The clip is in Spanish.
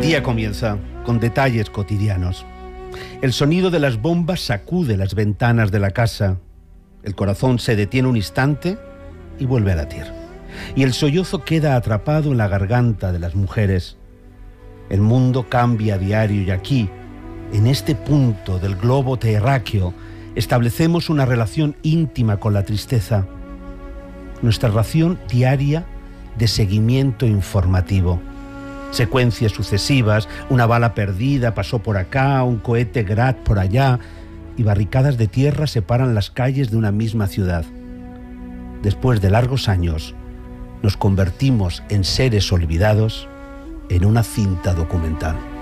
día comienza con detalles cotidianos. El sonido de las bombas sacude las ventanas de la casa. El corazón se detiene un instante y vuelve a latir. Y el sollozo queda atrapado en la garganta de las mujeres. El mundo cambia a diario y aquí, en este punto del globo terráqueo, establecemos una relación íntima con la tristeza. Nuestra ración diaria de seguimiento informativo. Secuencias sucesivas, una bala perdida pasó por acá, un cohete Grad por allá, y barricadas de tierra separan las calles de una misma ciudad. Después de largos años, nos convertimos en seres olvidados en una cinta documental.